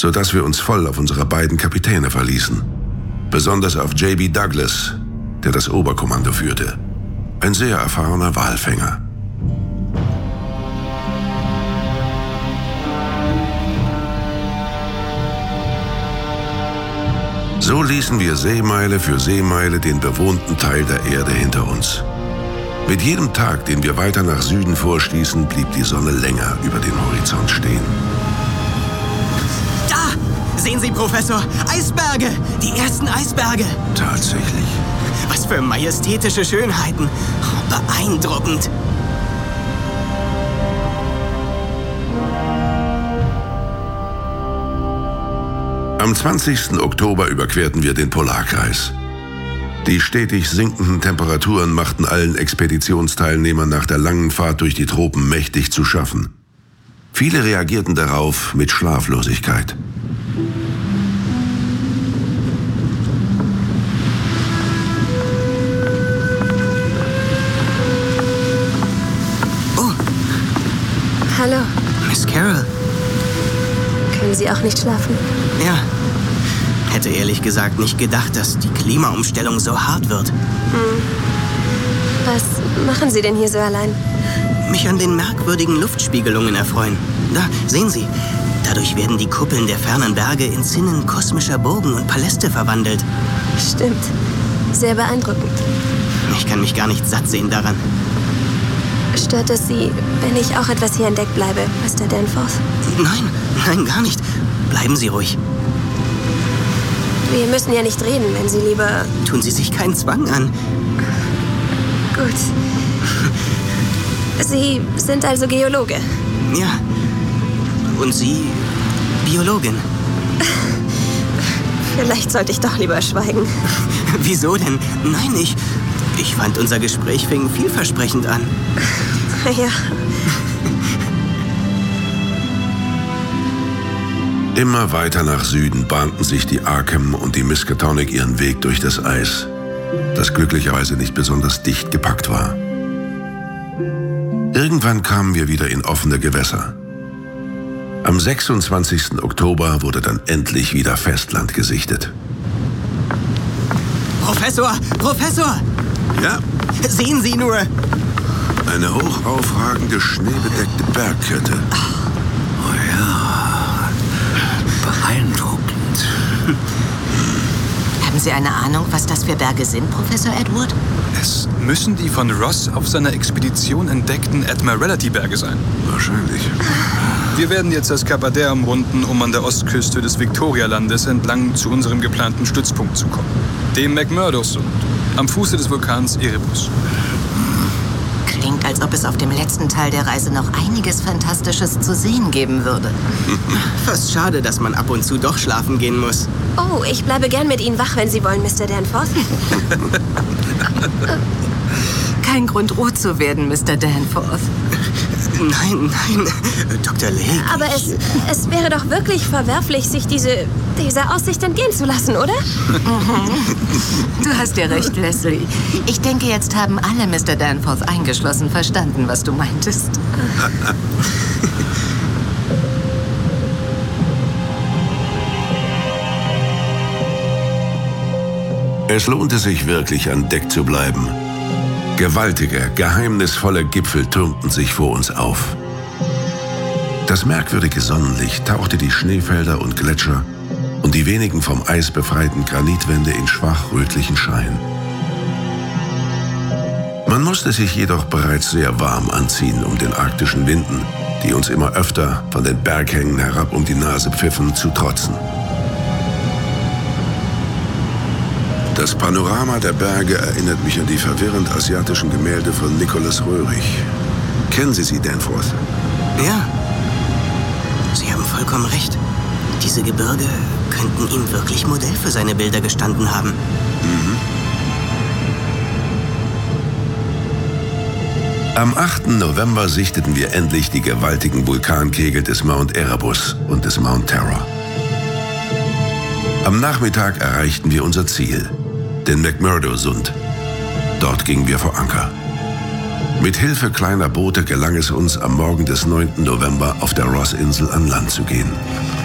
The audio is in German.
sodass wir uns voll auf unsere beiden Kapitäne verließen. Besonders auf J.B. Douglas, der das Oberkommando führte. Ein sehr erfahrener Walfänger. So ließen wir Seemeile für Seemeile den bewohnten Teil der Erde hinter uns. Mit jedem Tag, den wir weiter nach Süden vorstießen, blieb die Sonne länger über den Horizont stehen. Da! Sehen Sie, Professor! Eisberge! Die ersten Eisberge! Tatsächlich. Was für majestätische Schönheiten! Beeindruckend! Am 20. Oktober überquerten wir den Polarkreis. Die stetig sinkenden Temperaturen machten allen Expeditionsteilnehmern nach der langen Fahrt durch die Tropen mächtig zu schaffen. Viele reagierten darauf mit Schlaflosigkeit. Oh. Hallo. Miss Carroll. Können Sie auch nicht schlafen? Ja. Hätte ehrlich gesagt nicht gedacht, dass die Klimaumstellung so hart wird. Was machen Sie denn hier so allein? Mich an den merkwürdigen Luftspiegelungen erfreuen. Da, sehen Sie. Dadurch werden die Kuppeln der fernen Berge in Zinnen kosmischer Burgen und Paläste verwandelt. Stimmt. Sehr beeindruckend. Ich kann mich gar nicht satt sehen daran. Stört es Sie, wenn ich auch etwas hier entdeckt bleibe, Mr. Danforth? Nein, gar nicht. Bleiben Sie ruhig. Wir müssen ja nicht reden, wenn Sie lieber... Tun Sie sich keinen Zwang an. Gut. Sie sind also Geologe? Ja. Und Sie Biologin? Vielleicht sollte ich doch lieber schweigen. Wieso denn? Nein, ich fand unser Gespräch fing vielversprechend an. Ja. Immer weiter nach Süden bahnten sich die Arkham und die Miskatonic ihren Weg durch das Eis, das glücklicherweise nicht besonders dicht gepackt war. Irgendwann kamen wir wieder in offene Gewässer. Am 26. Oktober wurde dann endlich wieder Festland gesichtet. Professor! Ja? Sehen Sie nur! Eine hochaufragende, schneebedeckte Bergkette. Oh ja, beeindruckend. Haben Sie eine Ahnung, was das für Berge sind, Professor Edward? Es müssen die von Ross auf seiner Expedition entdeckten Admiralty-Berge sein. Wahrscheinlich. Wir werden jetzt das Kap Adair umrunden, um an der Ostküste des Victorialandes entlang zu unserem geplanten Stützpunkt zu kommen. Dem McMurdo-Sund, am Fuße des Vulkans Erebus. Klingt, als ob es auf dem letzten Teil der Reise noch einiges Fantastisches zu sehen geben würde. Fast schade, dass man ab und zu doch schlafen gehen muss. Oh, ich bleibe gern mit Ihnen wach, wenn Sie wollen, Mr. Danforth. Kein Grund, rot zu werden, Mr. Danforth. Nein, Dr. Lake. Aber es wäre doch wirklich verwerflich, sich diese Aussicht entgehen zu lassen, oder? Du hast ja recht, Leslie. Ich denke, jetzt haben alle, Mr. Danforth eingeschlossen, verstanden, was du meintest. Es lohnte sich wirklich, an Deck zu bleiben. Gewaltige, geheimnisvolle Gipfel türmten sich vor uns auf. Das merkwürdige Sonnenlicht tauchte die Schneefelder und Gletscher und die wenigen vom Eis befreiten Granitwände in schwach rötlichen Schein. Man musste sich jedoch bereits sehr warm anziehen, um den arktischen Winden, die uns immer öfter von den Berghängen herab um die Nase pfiffen, zu trotzen. Das Panorama der Berge erinnert mich an die verwirrend asiatischen Gemälde von Nicholas Röhrig. Kennen Sie sie, Danforth? Ja. Sie haben vollkommen recht. Diese Gebirge könnten ihm wirklich Modell für seine Bilder gestanden haben. Am 8. November sichteten wir endlich die gewaltigen Vulkankegel des Mount Erebus und des Mount Terror. Am Nachmittag erreichten wir unser Ziel, den McMurdo-Sund. Dort gingen wir vor Anker. Mit Hilfe kleiner Boote gelang es uns, am Morgen des 9. November auf der Ross-Insel an Land zu gehen.